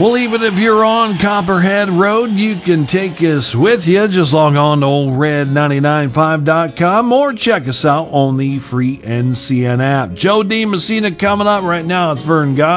Well, even if you're on Copperhead Road, you can take us with you. Just log on to oldred995.com or check us out on the free NCN app. Joe D. Messina coming up right now. It's Vern Guy.